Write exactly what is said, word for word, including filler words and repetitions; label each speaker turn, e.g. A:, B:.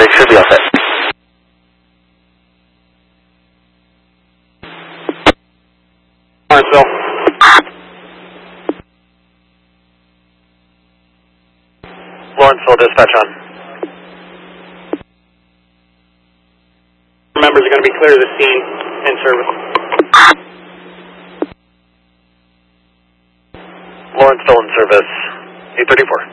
A: six should be all set.
B: Lawrenceville.
A: Lawrenceville, dispatch on.
B: Members are going to be clear of the scene in service.
A: Lawrenceville in service, eight thirty-four.